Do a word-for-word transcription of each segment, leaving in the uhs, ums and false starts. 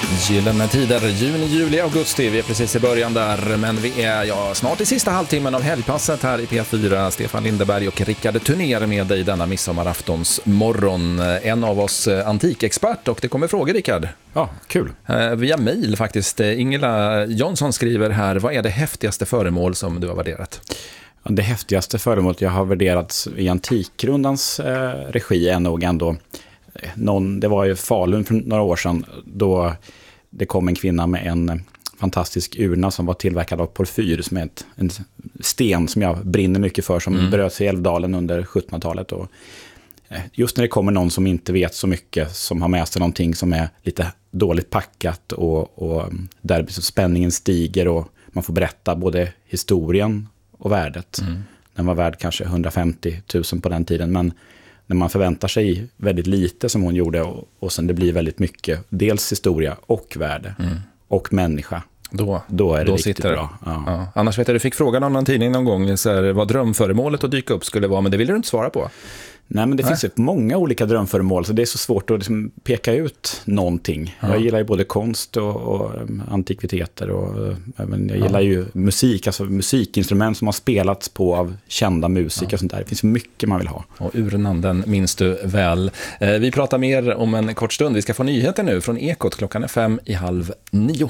Gyllene tider, juni, juli, augusti. Vi är precis i början där, men vi är ja, snart i sista halvtimmen av helgpasset här i P fyra. Stefan Lindeberg och Rickard Turner med dig denna midsommaraftons morgon. En av oss antikexpert, och det kommer frågor, Rickard. Ja, kul. Eh, via mejl faktiskt. Ingela Jonsson skriver här: vad är det häftigaste föremål som du har värderat? Det häftigaste föremålet jag har värderat i Antikrundans eh, regi är nog ändå någon, det var ju Falun för några år sedan, då det kom en kvinna med en fantastisk urna som var tillverkad av porfyr, som är ett, en sten som jag brinner mycket för, som mm. bröts i Älvdalen under sjuttonhundratalet. Och just när det kommer någon som inte vet så mycket, som har med sig någonting som är lite dåligt packat, och, och där spänningen stiger och man får berätta både historien och värdet. Mm. Den var värd kanske hundrafemtio tusen på den tiden, men när man förväntar sig väldigt lite som hon gjorde, och, och sen det blir väldigt mycket, dels historia och värde mm. och människa, då, då är det då riktigt sitter bra. Ja. Ja. Annars vet jag, du fick frågan om någon tidning någon gång så här, vad drömföremålet att dyka upp skulle vara, men det vill du inte svara på. Nej, men det Nej. finns ju många olika drömföremål, så det är så svårt att liksom peka ut någonting. Ja. Jag gillar ju både konst och, och antikviteter, och även jag gillar ja. ju musik, alltså musikinstrument som har spelats på av kända musiker ja. och sånt där. Det finns mycket man vill ha. Och urnan, den minns du väl. Eh, vi pratar mer om en kort stund. Vi ska få nyheter nu från Ekot. Klockan är fem i halv nio.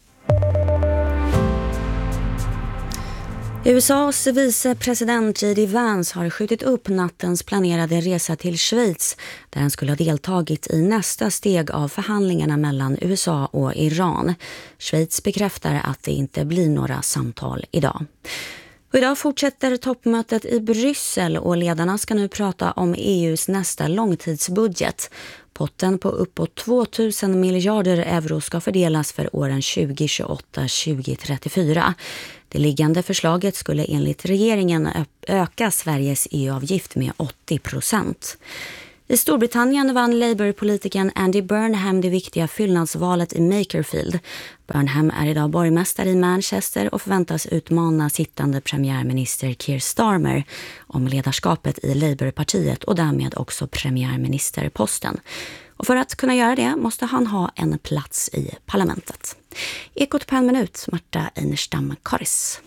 U S A:s vicepresident J D Vance har skjutit upp nattens planerade resa till Schweiz, där han skulle ha deltagit i nästa steg av förhandlingarna mellan U S A och Iran. Schweiz bekräftar att det inte blir några samtal idag. Och idag fortsätter toppmötet i Bryssel, och ledarna ska nu prata om E U:s nästa långtidsbudget. Potten på uppåt tvåtusen miljarder euro ska fördelas för åren tjugo tjugoåtta till tjugo trettiofyra. Det liggande förslaget skulle enligt regeringen öka Sveriges E U-avgift med åttio procent. I Storbritannien vann Labour-politikern Andy Burnham det viktiga fyllnadsvalet i Makerfield. Burnham är idag borgmästare i Manchester och förväntas utmana sittande premiärminister Keir Starmer om ledarskapet i Labour-partiet och därmed också premiärministerposten. Och för att kunna göra det måste han ha en plats i parlamentet. Ekot på en minut, Marta Einerstam-Karis.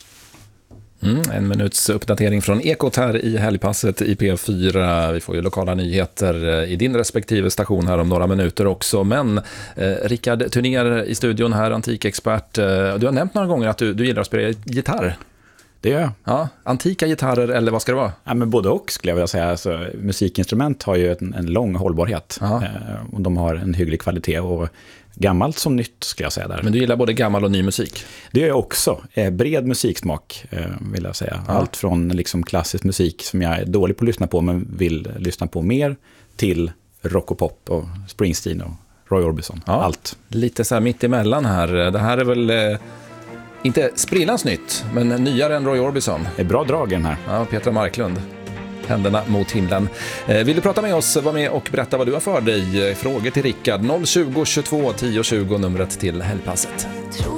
Mm, en minuts uppdatering från Ekot här i helgpasset i P fyra. Vi får ju lokala nyheter i din respektive station här om några minuter också. Men eh, Rickard Turner i studion här, antikexpert. Eh, du har nämnt några gånger att du, du gillar att spela gitarr. Det gör jag. Ja, antika gitarrer, eller vad ska det vara? Ja, men både och skulle jag vilja säga. Alltså, musikinstrument har ju en, en lång hållbarhet. Eh, och de har en hygglig kvalitet, och gammalt som nytt skulle jag säga där. Men du gillar både gammal och ny musik? Det gör jag också. Eh, bred musiksmak eh, vill jag säga. Ja. Allt från liksom klassisk musik som jag är dålig på att lyssna på men vill lyssna på mer, till rock och pop och Springsteen och Roy Orbison. Ja. Allt. Lite så här mitt emellan här. Det här är väl eh, inte sprillans nytt, men nyare än Roy Orbison. Det är bra drag i den här. Ja, Petra Marklund. Händerna mot himlen. Eh, vill du prata med oss, var med och berätta vad du har för dig. Frågor till Rickard. noll tjugo, tjugotvå, tio tjugo, numret till helgpasset.